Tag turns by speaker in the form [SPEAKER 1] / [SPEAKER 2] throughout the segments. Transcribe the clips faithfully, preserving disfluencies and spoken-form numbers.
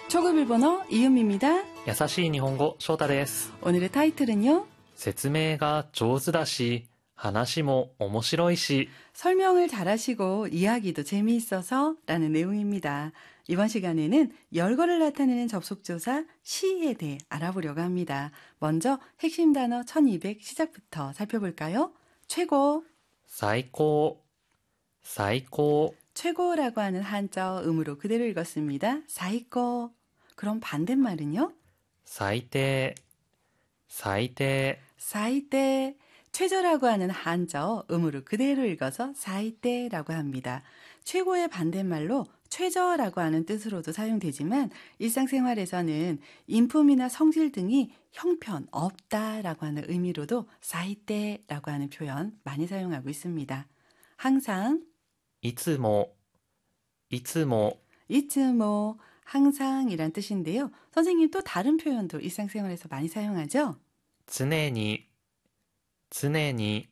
[SPEAKER 1] 초급 일본어 이은미입니다.
[SPEAKER 2] 優しい日本語、翔太です。
[SPEAKER 1] 오늘의 타이틀은요.
[SPEAKER 2] 説明が上手だし、話も面白いし.
[SPEAKER 1] 설명을 잘하시고 이야기도 재미있어서 라는 내용입니다. 이번 시간에는 열거를 나타내는 접속조사 시에 대해 알아보려고 합니다. 먼저 핵심 단어 천이백 시작부터 살펴볼까요? 최고,
[SPEAKER 2] 最高、最高.
[SPEAKER 1] 최고라고 하는 한자 음으로 그대로 읽었습니다. 사이코. 그럼 반대말은요?
[SPEAKER 2] 最低、最低.
[SPEAKER 1] 사이떼. 최저라고 하는 한자 음으로 그대로 읽어서 사이떼라고 합니다. 최고의 반대말로 최저라고 하는 뜻으로도 사용되지만 일상생활에서는 인품이나 성질 등이 형편, 없다라고 하는 의미로도 사이떼라고 하는 표현 많이 사용하고 있습니다. 항상,
[SPEAKER 2] いつも、いつも.
[SPEAKER 1] 이츠모, 항상이란 뜻인데요. 선생님 또 다른 표현도 일상생활에서 많이 사용하죠?
[SPEAKER 2] 常に、常に.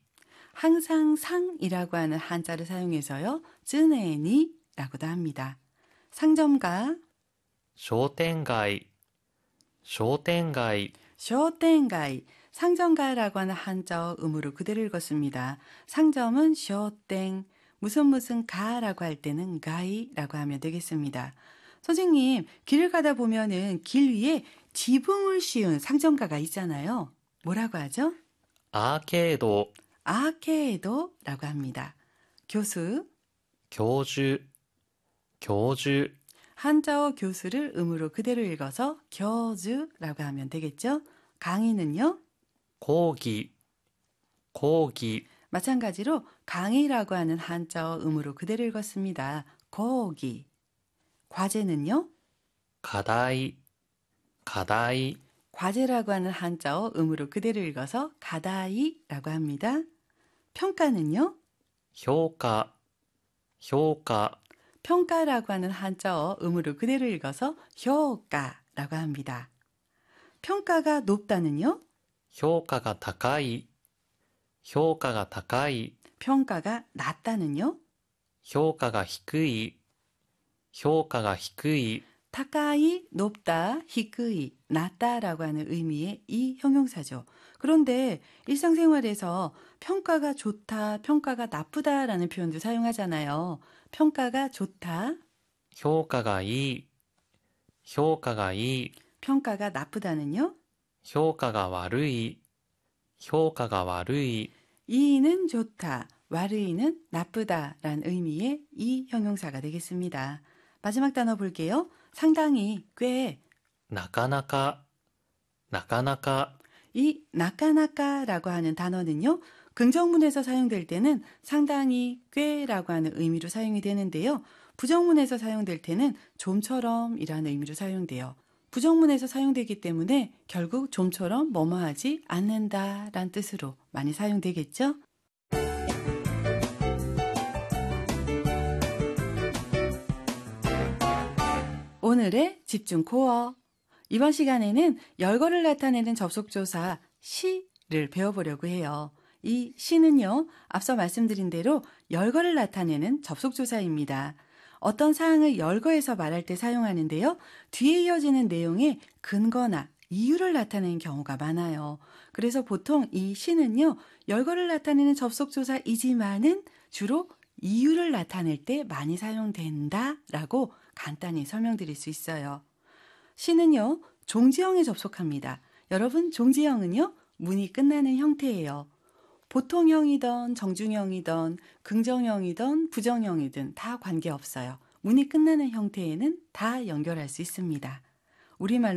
[SPEAKER 1] 항상 상이라고 하는 한자를 사용해서요. 쯔네니라고도 합니다. 상점가,
[SPEAKER 2] 商店街、商店街.
[SPEAKER 1] 쇼땡가이, 상점가라고 하는 한자 음으로 그대로 읽었습니다. 상점은 쇼땡, 무슨 무슨 가라고 할 때는 가이라고 하면 되겠습니다. 선생님, 길을 가다 보면은 길 위에 지붕을 씌운 상점가가 있잖아요. 뭐라고 하죠?
[SPEAKER 2] アーケード、
[SPEAKER 1] 아케이도라고 합니다. 교수,
[SPEAKER 2] 教授、教授.
[SPEAKER 1] 한자어 교수를 음으로 그대로 읽어서 교주라고 하면 되겠죠? 강의는요?
[SPEAKER 2] 講義、講義.
[SPEAKER 1] 마찬가지로 강의라고 하는 한자어 음으로 그대로 읽었습니다. 고기. 과제는요?
[SPEAKER 2] 課題、課題.
[SPEAKER 1] 과제라고 하는 한자어 음으로 그대로 읽어서 가다이라고 합니다. 평가는요?
[SPEAKER 2] 評価、評価.
[SPEAKER 1] 평가라고 하는 한자어 음으로 그대로 읽어서 효과라고 합니다. 평가가 높다는요?
[SPEAKER 2] 評価が高い、評価が高い.
[SPEAKER 1] 평가가 낮다는요?
[SPEAKER 2] 評価が低い、評価が低い.
[SPEAKER 1] 타카이, 높다, 히크이, 낮다라고 하는 의미의 이 형용사죠. 그런데 일상생활에서 평가가 좋다, 평가가 나쁘다라는 표현도 사용하잖아요. 평가가 좋다,
[SPEAKER 2] 評価がいい、評価がいい.
[SPEAKER 1] 평가가 나쁘다는요?
[SPEAKER 2] 評価が悪い、評価が悪い.
[SPEAKER 1] 이는 좋다, 와르이는 나쁘다라는 의미의 이 형용사가 되겠습니다. 마지막 단어 볼게요. 상당히, 꽤.
[SPEAKER 2] なかなか、なかなか.
[SPEAKER 1] 이 나까나까라고 하는 단어는요. 긍정문에서 사용될 때는 상당히, 꽤라고 하는 의미로 사용이 되는데요. 부정문에서 사용될 때는 좀처럼이라는 의미로 사용돼요. 부정문에서 사용되기 때문에 결국 좀처럼 뭐뭐하지 않는다라는 뜻으로 많이 사용되겠죠. 오늘의 집중 코어. 이번 시간에는 열거를 나타내는 접속조사 시를 배워보려고 해요. 이 시는요, 앞서 말씀드린 대로 열거를 나타내는 접속조사입니다. 어떤 사항을 열거해서 말할 때 사용하는데요. 뒤에 이어지는 내용에 근거나 이유를 나타내는 경우가 많아요. 그래서 보통 이 시는요, 열거를 나타내는 접속조사이지만은 주로 이유를 나타낼 때 많이 사용된다라고 간단히 설명드릴 수 있어요. 시는요, 종지형에 접속합니다. 여러분, 종지형은요, 문이 끝나는 형태예요. 보통형이든 정중형이든 긍정형이든 부정형이든 다 관계없어요. 문이 끝나는 형태에는 다 연결할 수 있습니다. 우리말로